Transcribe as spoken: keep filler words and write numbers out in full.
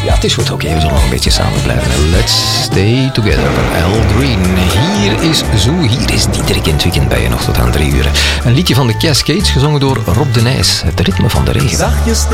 Ja, het is goed. Oké, okay, we zullen nog een beetje samen blijven. Let's stay together. Al Green. Hier is Zo, hier is Diederik in het weekend bij je nog tot aan drie uur. Een liedje van de Cascades, gezongen door Rob de Nijs. Het ritme van de regen. Zachtjes